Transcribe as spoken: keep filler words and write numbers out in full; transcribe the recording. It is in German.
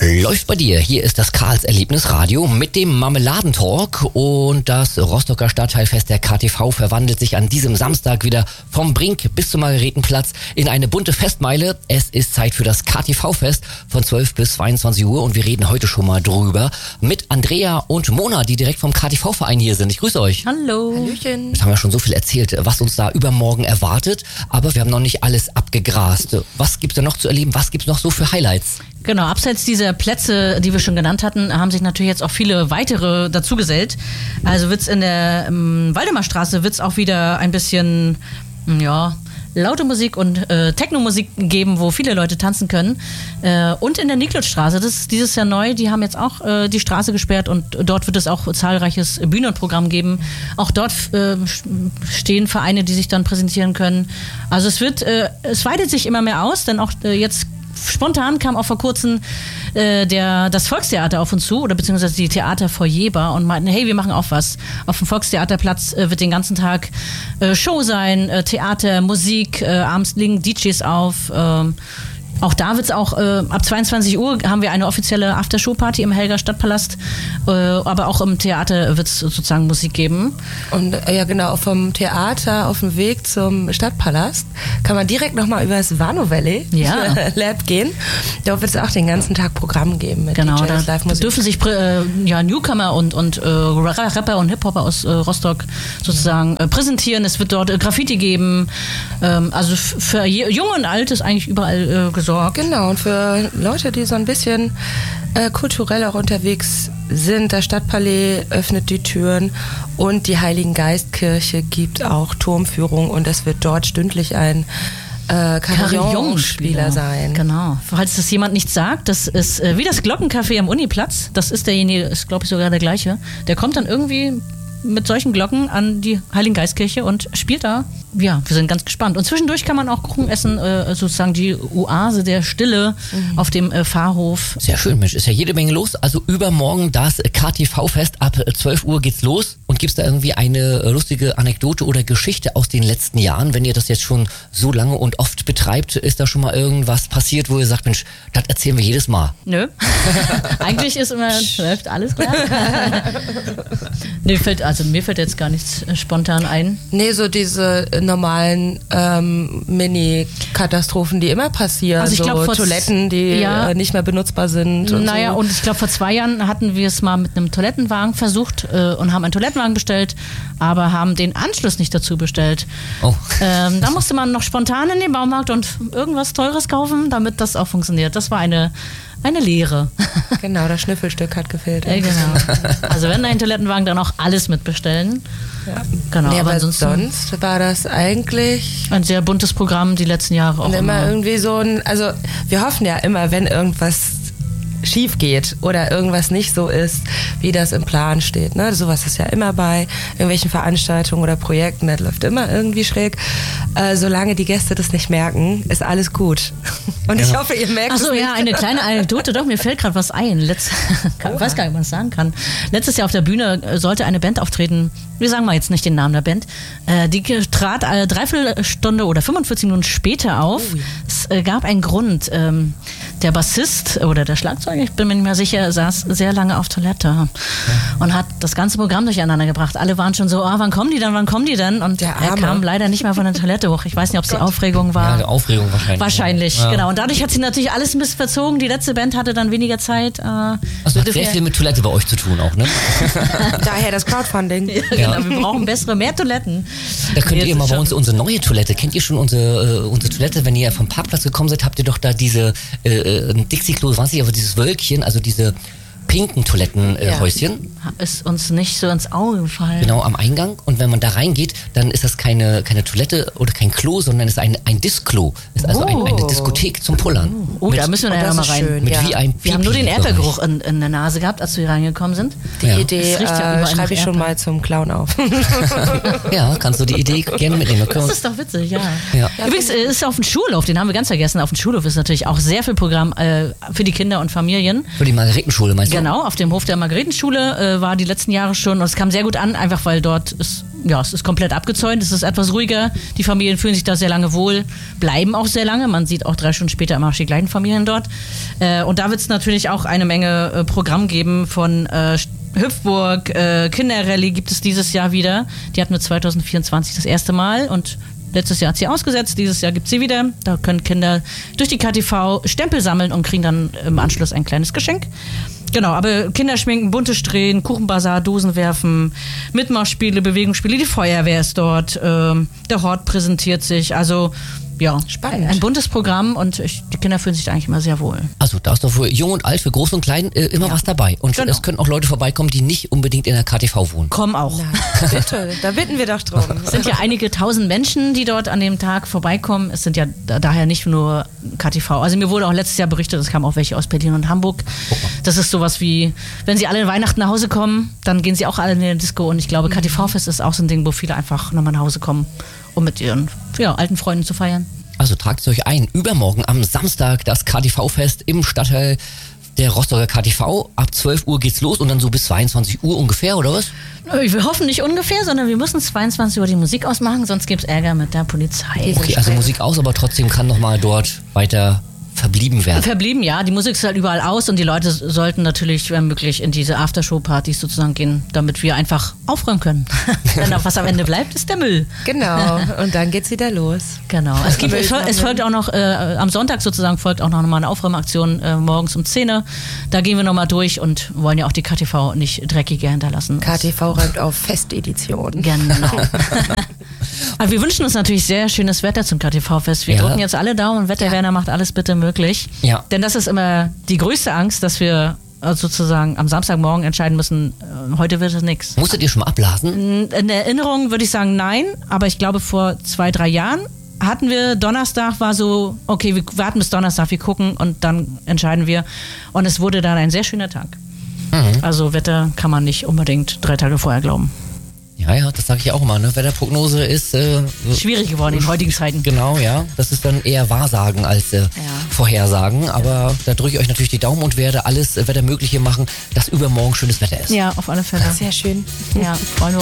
Läuft bei dir. Hier ist das Karls Erlebnisradio mit dem Marmeladentalk und das Rostocker Stadtteilfest der K T V verwandelt sich an diesem Samstag wieder vom Brink bis zum Margaretenplatz in eine bunte Festmeile. Es ist Zeit für das K T V-Fest von zwölf bis zweiundzwanzig Uhr und wir reden heute schon mal drüber mit Andrea und Mona, die direkt vom K T V-Verein hier sind. Ich grüße euch. Hallo. Hallöchen. Jetzt haben wir schon so viel erzählt, was uns da übermorgen erwartet, aber wir haben noch nicht alles abgegrast. Was gibt's da noch zu erleben? Was gibt's noch so für Highlights? Genau, abseits dieser Plätze, die wir schon genannt hatten, haben sich natürlich jetzt auch viele weitere dazugesellt. Also wird's in der ähm, Waldemarstraße wird's auch wieder ein bisschen, ja, laute Musik und äh, Techno-Musik geben, wo viele Leute tanzen können. Äh, und in der Niklutzstraße, das ist dieses Jahr neu, die haben jetzt auch äh, die Straße gesperrt und dort wird es auch zahlreiches Bühnenprogramm geben. Auch dort äh, stehen Vereine, die sich dann präsentieren können. Also es wird, äh, es weitet sich immer mehr aus, denn auch äh, jetzt spontan kam auch vor kurzem äh, der, das Volkstheater auf uns zu, oder beziehungsweise die Theaterfoyer und meinten, hey, wir machen auch was. Auf dem Volkstheaterplatz äh, wird den ganzen Tag äh, Show sein, äh, Theater, Musik, äh, abends liegen D Js auf. Äh, Auch da wird es auch, äh, ab zweiundzwanzig Uhr haben wir eine offizielle Aftershow-Party im Helger Stadtpalast, äh, aber auch im Theater wird es sozusagen Musik geben. Und äh, ja genau, vom Theater auf dem Weg zum Stadtpalast kann man direkt nochmal über das Vano Valley ja. Lab gehen. Dort wird es auch den ganzen Tag Programm geben mit genau, D Js, da Live-Musik. dürfen sich äh, ja, Newcomer und, und äh, Rapper und Hip-Hopper aus äh, Rostock sozusagen äh, präsentieren. Es wird dort äh, Graffiti geben. Ähm, also f- für Jung und Alt ist eigentlich überall äh, gesorgt. Genau, und für Leute, die so ein bisschen äh, kulturell auch unterwegs sind, das Stadtpalais öffnet die Türen und die Heiligengeistkirche gibt auch Turmführung und es wird dort stündlich ein äh, Carillon-Spieler sein. Genau. Falls das jemand nicht sagt, das ist äh, wie das Glockencafé am Uniplatz. Das ist derjenige, ist glaube ich sogar der gleiche. Der kommt dann irgendwie mit solchen Glocken an die Heiligengeistkirche und spielt da. Ja, wir sind ganz gespannt. Und zwischendurch kann man auch Kuchen essen, äh, sozusagen die Oase der Stille mhm. auf dem äh, Pfarrhof. Sehr schön, Mensch, ist ja jede Menge los. Also übermorgen das K T V-Fest, ab zwölf Uhr geht's los. Und gibt's da irgendwie eine lustige Anekdote oder Geschichte aus den letzten Jahren? Wenn ihr das jetzt schon so lange und oft betreibt, ist da schon mal irgendwas passiert, wo ihr sagt, Mensch, das erzählen wir jedes Mal? Nö. Eigentlich ist immer, läuft alles klar. nee, fällt, also mir fällt jetzt gar nichts spontan ein. Nee, so diese normalen ähm, Mini-Katastrophen, die immer passieren. Also ich glaub, so Toiletten, die ja, äh, nicht mehr benutzbar sind. Und naja, so. und ich glaube, vor zwei Jahren hatten wir es mal mit einem Toilettenwagen versucht äh, und haben einen Toilettenwagen bestellt, aber haben den Anschluss nicht dazu bestellt. Oh. Ähm, da musste man noch spontan in den Baumarkt und irgendwas Teures kaufen, damit das auch funktioniert. Das war eine Eine Lehre. Genau, das Schnüffelstück hat gefehlt. Ja, genau. Also wenn ein Toilettenwagen, dann auch alles mitbestellen. Ja. Genau, nee, aber, aber ansonsten sonst war das eigentlich ein sehr buntes Programm die letzten Jahre auch und immer immer. irgendwie so ein, also wir hoffen ja immer, wenn irgendwas schief geht oder irgendwas nicht so ist, wie das im Plan steht. Ne? Sowas ist ja immer bei irgendwelchen Veranstaltungen oder Projekten, das läuft immer irgendwie schräg. Äh, solange die Gäste das nicht merken, ist alles gut. Und ja. ich hoffe, ihr merkt es Ach so, nicht. ja, eine kleine Anekdote, doch, mir fällt gerade was ein. Letzt, ich weiß gar nicht, ob man das sagen kann. Letztes Jahr auf der Bühne sollte eine Band auftreten, wir sagen mal jetzt nicht den Namen der Band, äh, die trat eine Dreiviertelstunde oder fünfundvierzig Minuten später auf. Oh, ja. Es äh, gab einen Grund. Ähm, der Bassist oder der Schlagzeuger, ich bin mir nicht mehr sicher, saß sehr lange auf Toilette ja. und hat das ganze Programm durcheinander gebracht. Alle waren schon so, oh, wann kommen die denn, wann kommen die denn? Und er kam leider nicht mehr von der Toilette hoch. Ich weiß nicht, ob es die Aufregung war. Ja, die Aufregung wahrscheinlich. Wahrscheinlich, ja. genau. Und dadurch hat sich natürlich alles ein bisschen verzogen. Die letzte Band hatte dann weniger Zeit. Äh, also hat sehr viel mit Toilette bei euch zu tun auch, ne? Daher das Crowdfunding. Ja, genau, ja. Wir brauchen bessere, mehr Toiletten. Da könnt ihr mal bei uns unsere neue Toilette, kennt ihr schon unsere, äh, unsere Toilette? Wenn ihr vom Parkplatz gekommen seid, habt ihr doch da diese äh, ein Dixie-Klo, weiß ich, aber dieses Wölkchen, also diese pinken Toilettenhäuschen. Ja. Ist uns nicht so ins Auge gefallen. Genau, am Eingang. Und wenn man da reingeht, dann ist das keine, keine Toilette oder kein Klo, sondern es ist ein, ein Disc-Klo. Es ist also oh. ein, eine Diskothek zum Pullern. Oh, mit, da müssen wir da ja mal rein. Schön, mit ja. wie ein wir haben nur den Erdbeergeruch in, in der Nase gehabt, als wir reingekommen sind. Die ja. Idee äh, schreibe ich schon mal zum Clown auf. Ja, kannst du die Idee gerne mitnehmen. Das ist doch witzig, ja. ja. Übrigens äh, ist auf dem Schulhof, den haben wir ganz vergessen, auf dem Schulhof ist natürlich auch sehr viel Programm äh, für die Kinder und Familien. Für die Margaretenschule, meinst du? Genau, auf dem Hof der Margaretenschule äh, war die letzten Jahre schon und es kam sehr gut an, einfach weil dort ist ja, es ist komplett abgezäunt, es ist etwas ruhiger. Die Familien fühlen sich da sehr lange wohl, bleiben auch sehr lange. Man sieht auch drei Stunden später immer die gleichen Familien dort. Äh, und da wird es natürlich auch eine Menge äh, Programm geben von äh, Hüpfburg, äh, Kinderrallye gibt es dieses Jahr wieder. Die hatten wir zwanzig vierundzwanzig das erste Mal und letztes Jahr hat sie ausgesetzt, dieses Jahr gibt sie wieder. Da können Kinder durch die K T V Stempel sammeln und kriegen dann im Anschluss ein kleines Geschenk. Genau, aber Kinder schminken, bunte Strähnen, Kuchenbazar, Dosen werfen, Mitmachspiele, Bewegungsspiele, die Feuerwehr ist dort, ähm, der Hort präsentiert sich, also ja, spannend. Ein buntes Programm und ich, die Kinder fühlen sich da eigentlich immer sehr wohl. Also da ist doch für Jung und Alt, für Groß und Klein äh, immer Ja. was dabei. Und Genau. es können auch Leute vorbeikommen, die nicht unbedingt in der K T V wohnen. Komm auch. Na, bitte, da bitten wir doch drum. Es sind ja einige tausend Menschen, die dort an dem Tag vorbeikommen. Es sind ja da, daher nicht nur K T V. Also mir wurde auch letztes Jahr berichtet, es kamen auch welche aus Berlin und Hamburg. Das ist sowas wie, wenn sie alle in Weihnachten nach Hause kommen, dann gehen sie auch alle in die Disco. Und ich glaube, K T V-Fest ist auch so ein Ding, wo viele einfach nochmal nach Hause kommen, um mit ihren ja, alten Freunden zu feiern. Also tragt es euch ein. Übermorgen am Samstag das K T V-Fest im Stadtteil der Rostocker K T V. Ab zwölf Uhr geht's los und dann so bis zweiundzwanzig Uhr ungefähr, oder was? Wir hoffen nicht ungefähr, sondern wir müssen zweiundzwanzig Uhr die Musik ausmachen, sonst gibt es Ärger mit der Polizei. Okay, also Musik aus, aber trotzdem kann nochmal dort weiter verblieben werden. Verblieben, ja. Die Musik ist halt überall aus und die Leute sollten natürlich, wenn möglich, in diese Aftershow-Partys sozusagen gehen, damit wir einfach aufräumen können. Denn auch was am Ende bleibt, ist der Müll. Genau, und dann geht's wieder los. Genau. Es, gibt, es, folgt, es folgt auch noch, äh, am Sonntag sozusagen folgt auch noch mal eine Aufräumaktion äh, morgens um zehn Uhr. Da gehen wir nochmal durch und wollen ja auch die K T V nicht dreckiger hinterlassen. K T V räumt auf Festedition. Genau. Aber wir wünschen uns natürlich sehr schönes Wetter zum K T V-Fest. Wir Ja. drücken jetzt alle Daumen und Wetterwerner macht alles bitte möglich. Ja. Denn das ist immer die größte Angst, dass wir äh, sozusagen am Samstagmorgen entscheiden müssen, äh, heute wird es nichts. Musstet ihr schon mal abblasen? In der Erinnerung würde ich sagen nein, aber ich glaube vor zwei, drei Jahren hatten wir, Donnerstag war so, okay, wir warten bis Donnerstag, wir gucken und dann entscheiden wir. Und es wurde dann ein sehr schöner Tag. Mhm. Also Wetter kann man nicht unbedingt drei Tage vorher glauben. Ja, ja, das sage ich auch immer. Ne? Wetterprognose ist äh, Schwierig geworden in heutigen Zeiten. Genau, ja. Das ist dann eher Wahrsagen als äh, Vorhersagen. Aber da drücke ich euch natürlich die Daumen und werde alles äh, Wettermögliche machen, dass übermorgen schönes Wetter ist. Ja, auf alle Fälle. Sehr schön. Ja, freuen wir uns.